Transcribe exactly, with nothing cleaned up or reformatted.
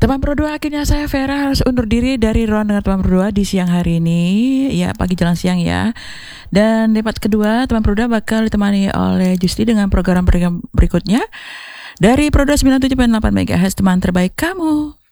Teman berdua, akhirnya saya Vera harus undur diri dari ruang dengan teman berdua di siang hari ini. Ya, pagi jalan siang ya. Dan di part kedua, teman berdua bakal ditemani oleh Justi dengan program-program berikutnya. Dari Prodo sembilan puluh tujuh koma delapan MHz, teman terbaik kamu.